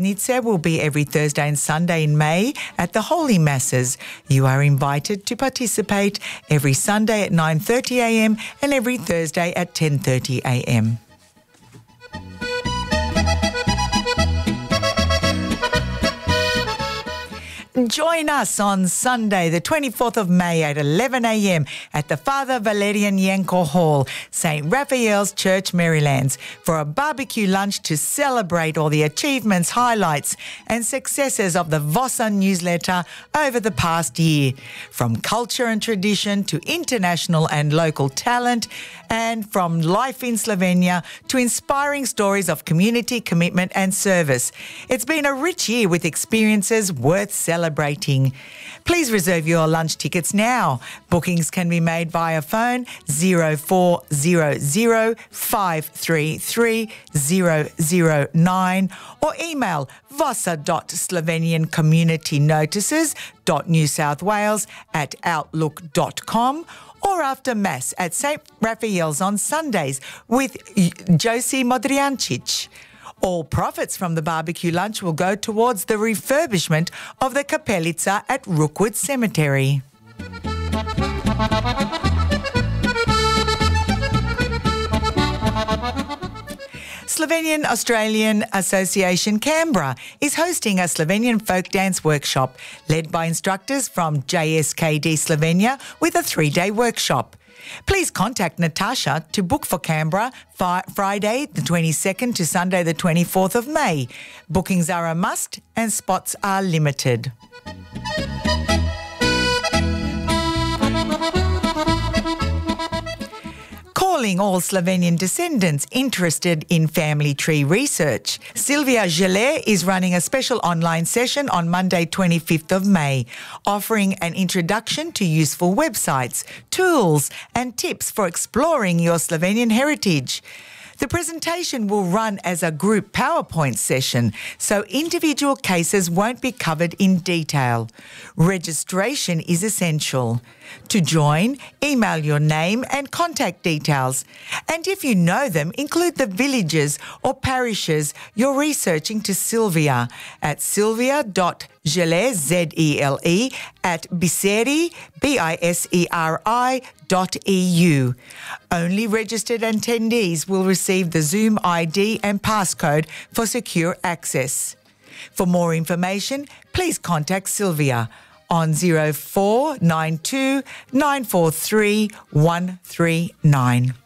Radnice will be every Thursday and Sunday in May at the Holy Masses. You are invited to participate every Sunday at 9:30 a.m. and every Thursday at 10:30 a.m. Join us on Sunday, the 24th of May at 11 a.m. at the Father Valerian Yanko Hall, St. Raphael's Church, Marylands, for a barbecue lunch to celebrate all the achievements, highlights and successes of the Vossa newsletter over the past year, from culture and tradition to international and local talent, and from life in Slovenia to inspiring stories of community commitment and service. It's been a rich year with experiences worth celebrating. Please reserve your lunch tickets now. Bookings can be made via phone 0400 533 009 or email vossa.sloveniancommunitynotices.newsouthwales@outlook.com or after Mass at St. Raphael's on Sundays with Josie Modriancic. All profits from the barbecue lunch will go towards the refurbishment of the Kapelica at Rookwood Cemetery. Slovenian Australian Association Canberra is hosting a Slovenian folk dance workshop led by instructors from JSKD Slovenia with a 3-day workshop. Please contact Natasha to book for Canberra Friday the 22nd to Sunday the 24th of May. Bookings are a must and spots are limited. Calling all Slovenian descendants interested in family tree research. Silvia Gelé is running a special online session on Monday 25th of May, offering an introduction to useful websites, tools and tips for exploring your Slovenian heritage. The presentation will run as a group PowerPoint session, so individual cases won't be covered in detail. Registration is essential. To join, email your name and contact details. And if you know them, include the villages or parishes you're researching to Silvia at sylvia.gele, Z-E-L-E, at biseri, biseri.eu. Only registered attendees will receive the Zoom ID and passcode for secure access. For more information, please contact Silvia on 0492 943 139.